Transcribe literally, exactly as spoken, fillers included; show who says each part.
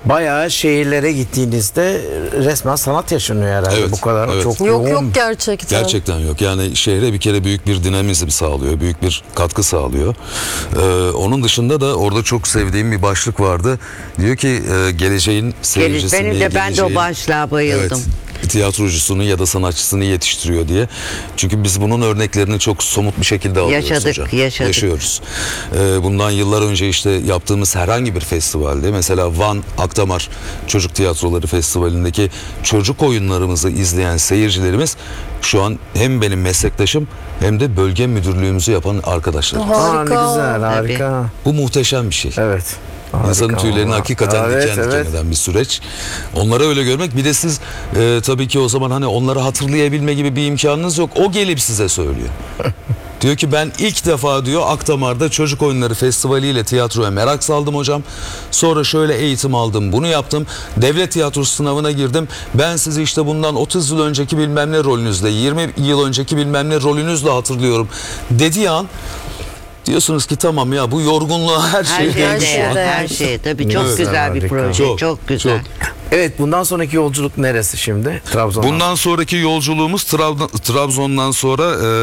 Speaker 1: bayağı şehirlere gittiğinizde resmen sanat yaşanıyor herhalde.
Speaker 2: Evet,
Speaker 1: Bu kadar
Speaker 2: evet.
Speaker 1: çok
Speaker 3: Yok
Speaker 1: yoğun.
Speaker 3: yok gerçekten.
Speaker 2: Gerçekten yok. Yani şehre bir kere büyük bir dinamizm sağlıyor. Büyük bir katkı sağlıyor. Ee, onun dışında da orada çok sevdiğim bir başlık vardı. Diyor ki e, geleceğin seyircisini,
Speaker 4: Benim de ben de o
Speaker 2: geleceğin-
Speaker 4: başlığa bayıldım.
Speaker 2: Evet, tiyatrocusunu ya da sanatçısını yetiştiriyor diye. Çünkü biz bunun örneklerini çok somut bir şekilde alıyoruz
Speaker 4: Yaşadık,
Speaker 2: hocam.
Speaker 4: yaşadık.
Speaker 2: Yaşıyoruz. Ee, bundan yıllar önce işte yaptığımız herhangi bir festivalde, mesela Van Akdamar Çocuk Tiyatroları Festivali'ndeki çocuk oyunlarımızı izleyen seyircilerimiz şu an hem benim meslektaşım hem de bölge müdürlüğümüzü yapan arkadaşlar.
Speaker 1: Aa, ne
Speaker 3: Harika.
Speaker 1: güzel, harika.
Speaker 2: Bu muhteşem bir şey.
Speaker 1: Evet.
Speaker 2: İnsanın
Speaker 1: Harika
Speaker 2: tüylerini
Speaker 1: vallahi.
Speaker 2: hakikaten
Speaker 1: Evet,
Speaker 2: diken diken
Speaker 1: evet.
Speaker 2: eden bir süreç. Onları öyle görmek, bir de siz e, tabii ki o zaman hani onları hatırlayabilme gibi bir imkanınız yok. O gelip size söylüyor. Diyor ki ben ilk defa diyor Akdamar'da Çocuk Oyunları Festivali ile tiyatroya merak saldım hocam. Sonra şöyle eğitim aldım, bunu yaptım. Devlet tiyatrosu sınavına girdim. Ben sizi işte bundan otuz yıl önceki bilmem ne rolünüzle, yirmi yıl önceki bilmem ne rolünüzle hatırlıyorum dediği an diyorsunuz ki tamam ya, bu yorgunluğa her
Speaker 4: Her
Speaker 2: şey
Speaker 4: şeye
Speaker 3: her
Speaker 2: gelmiş.
Speaker 3: şeye
Speaker 4: değer,
Speaker 3: değer.
Speaker 4: her şeye. Tabii çok
Speaker 1: Evet,
Speaker 4: güzel bir
Speaker 1: harika.
Speaker 4: proje,
Speaker 2: Çok,
Speaker 4: çok, güzel.
Speaker 2: çok.
Speaker 1: Evet, bundan sonraki yolculuk neresi şimdi? Trabzon'dan.
Speaker 2: Bundan sonraki yolculuğumuz Trabzon- Trabzon'dan sonra e,